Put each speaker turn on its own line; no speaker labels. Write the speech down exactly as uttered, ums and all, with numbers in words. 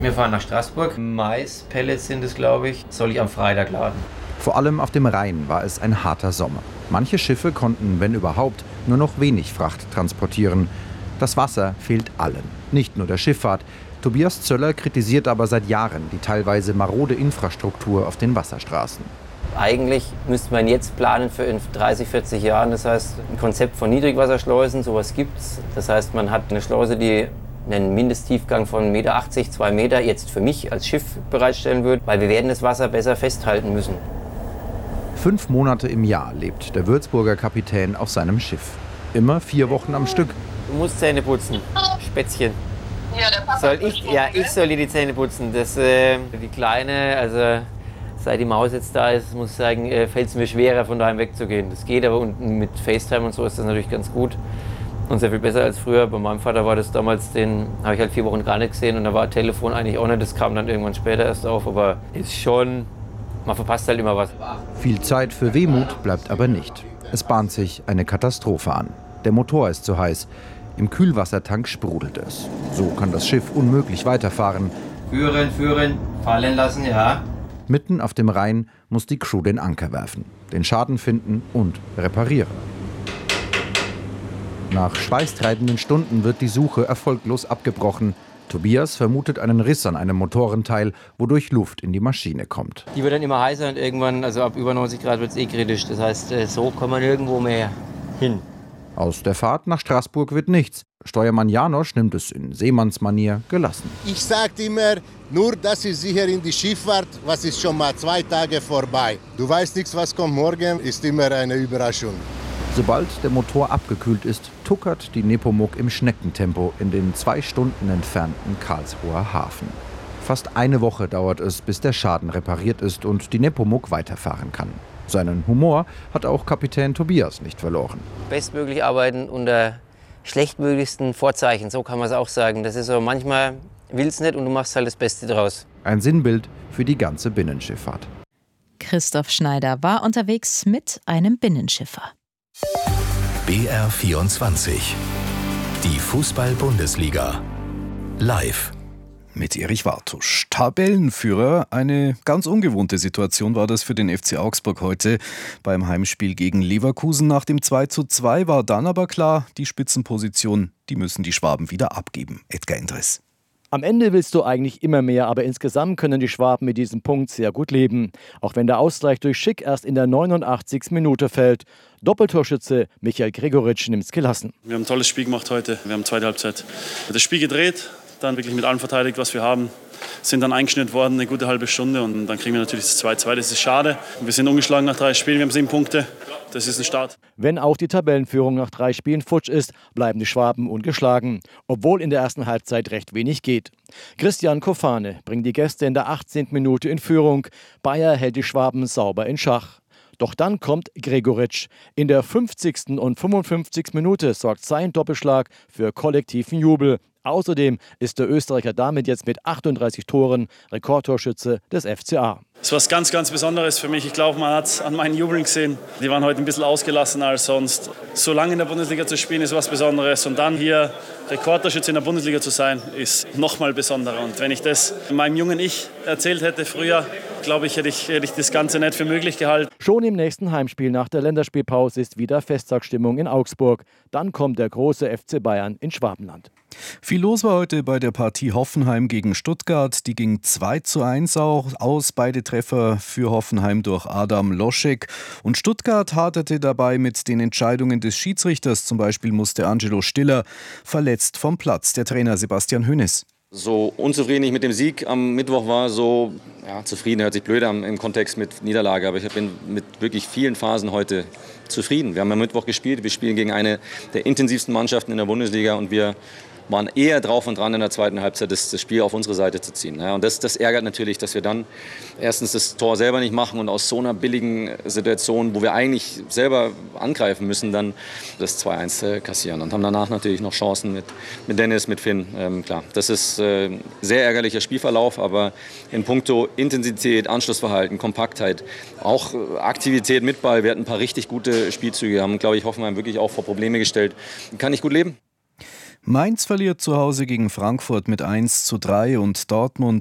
Wir fahren nach Straßburg. Maispellets sind es, glaube ich. Soll ich am Freitag laden.
Vor allem auf dem Rhein war es ein harter Sommer. Manche Schiffe konnten, wenn überhaupt, nur noch wenig Fracht transportieren. Das Wasser fehlt allen, nicht nur der Schifffahrt. Tobias Zöller kritisiert aber seit Jahren die teilweise marode Infrastruktur auf den Wasserstraßen.
Eigentlich müsste man jetzt planen für in dreißig, vierzig Jahren. Das heißt, ein Konzept von Niedrigwasserschleusen, sowas gibt's. Das heißt, man hat eine Schleuse, die einen Mindesttiefgang von eins Komma achtzig Meter, zwei Meter jetzt für mich als Schiff bereitstellen würde, weil wir werden das Wasser besser festhalten müssen.
Fünf Monate im Jahr lebt der Würzburger Kapitän auf seinem Schiff. Immer vier Wochen am Stück.
Du musst Zähne putzen, Spätzchen.
Ja, der Papa
soll ich, ja, ich soll dir die Zähne putzen. Das, äh, die Kleine, also seit die Maus jetzt da ist, muss ich sagen, äh, fällt es mir schwerer, von daheim wegzugehen. Das geht, aber unten mit FaceTime und so ist das natürlich ganz gut. Und sehr viel besser als früher. Bei meinem Vater war das damals, den habe ich halt vier Wochen gar nicht gesehen. Und da war Telefon eigentlich auch nicht. Das kam dann irgendwann später erst auf. Aber ist schon, man verpasst halt immer was.
Viel Zeit für Wehmut bleibt aber nicht. Es bahnt sich eine Katastrophe an. Der Motor ist zu heiß. Im Kühlwassertank sprudelt es. So kann das Schiff unmöglich weiterfahren.
Führen, führen, fallen lassen, ja.
Mitten auf dem Rhein muss die Crew den Anker werfen, den Schaden finden und reparieren. Nach schweißtreibenden Stunden wird die Suche erfolglos abgebrochen. Tobias vermutet einen Riss an einem Motorenteil, wodurch Luft in die Maschine kommt.
Die wird dann immer heißer und irgendwann, also ab über neunzig Grad wird es eh kritisch. Das heißt, so kommt man nirgendwo mehr hin.
Aus der Fahrt nach Straßburg wird nichts. Steuermann Janosch nimmt es in Seemannsmanier gelassen.
Ich sage immer, nur das ist sicher in die Schifffahrt, was ist schon mal zwei Tage vorbei. Du weißt nichts, was kommt morgen, ist immer eine Überraschung.
Sobald der Motor abgekühlt ist, tuckert die Nepomuk im Schneckentempo in den zwei Stunden entfernten Karlsruher Hafen. Fast eine Woche dauert es, bis der Schaden repariert ist und die Nepomuk weiterfahren kann. Seinen Humor hat auch Kapitän Tobias nicht verloren.
Bestmöglich arbeiten unter schlechtmöglichsten Vorzeichen, so kann man es auch sagen. Das ist so, manchmal will's nicht und du machst halt das Beste draus.
Ein Sinnbild für die ganze Binnenschifffahrt.
Christoph Schneider war unterwegs mit einem Binnenschiffer.
B R vierundzwanzig. Die Fußball-Bundesliga. Live.
Mit Erich Wartusch. Tabellenführer. Eine ganz ungewohnte Situation war das für den F C Augsburg heute beim Heimspiel gegen Leverkusen. Nach dem zwei zu zwei war dann aber klar, die Spitzenposition, die müssen die Schwaben wieder abgeben. Edgar Endres.
Am Ende willst du eigentlich immer mehr, aber insgesamt können die Schwaben mit diesem Punkt sehr gut leben. Auch wenn der Ausgleich durch Schick erst in der neunundachtzigsten Minute fällt. Doppeltorschütze Michael Gregoritsch nimmt's gelassen.
Wir haben ein tolles Spiel gemacht heute. Wir haben zweite Halbzeit das Spiel gedreht, dann wirklich mit allem verteidigt, was wir haben. Sind dann eingeschnitten worden, eine gute halbe Stunde und dann kriegen wir natürlich das zwei zu zwei. Das ist schade. Wir sind ungeschlagen nach drei Spielen, wir haben sieben Punkte. Das ist ein Start.
Wenn auch die Tabellenführung nach drei Spielen futsch ist, bleiben die Schwaben ungeschlagen, obwohl in der ersten Halbzeit recht wenig geht. Christian Kofane bringt die Gäste in der achtzehnten Minute in Führung. Bayer hält die Schwaben sauber in Schach. Doch dann kommt Gregoritsch. In der fünfzigsten und fünfundfünfzigsten Minute sorgt sein Doppelschlag für kollektiven Jubel. Außerdem ist der Österreicher damit jetzt mit achtunddreißig Toren Rekordtorschütze des F C A.
Das ist was ganz, ganz Besonderes für mich. Ich glaube, man hat es an meinen Jubeln gesehen. Die waren heute ein bisschen ausgelassener als sonst. So lange in der Bundesliga zu spielen, ist was Besonderes. Und dann hier Rekordtorschütze in der Bundesliga zu sein, ist noch mal besonderer. Und wenn ich das meinem jungen Ich erzählt hätte früher, glaube ich, hätte ich, hätte ich das Ganze nicht für möglich gehalten.
Schon im nächsten Heimspiel nach der Länderspielpause ist wieder Festtagsstimmung in Augsburg. Dann kommt der große F C Bayern in Schwabenland.
Viel los war heute bei der Partie Hoffenheim gegen Stuttgart. Die ging zwei zu eins aus. Beide Treffer für Hoffenheim durch Adam Loschek. Und Stuttgart haderte dabei mit den Entscheidungen des Schiedsrichters. Zum Beispiel musste Angelo Stiller verletzt vom Platz. Der Trainer Sebastian Hoeneß.
So unzufrieden ich mit dem Sieg am Mittwoch war, so ja, zufrieden hört sich blöd an im Kontext mit Niederlage. Aber ich bin mit wirklich vielen Phasen heute zufrieden. Wir haben am Mittwoch gespielt. Wir spielen gegen eine der intensivsten Mannschaften in der Bundesliga und wir waren eher drauf und dran in der zweiten Halbzeit, das, das Spiel auf unsere Seite zu ziehen. Ja, und das, das ärgert natürlich, dass wir dann erstens das Tor selber nicht machen und aus so einer billigen Situation, wo wir eigentlich selber angreifen müssen, dann das zwei eins äh, kassieren. Und haben danach natürlich noch Chancen mit, mit Dennis, mit Finn. Ähm, klar, das ist äh, sehr ärgerlicher Spielverlauf, aber in puncto Intensität, Anschlussverhalten, Kompaktheit, auch äh, Aktivität mit Ball. Wir hatten ein paar richtig gute Spielzüge, haben, glaube ich, Hoffenheim wirklich auch vor Probleme gestellt. Kann ich gut leben.
Mainz verliert zu Hause gegen Frankfurt mit eins zu drei und Dortmund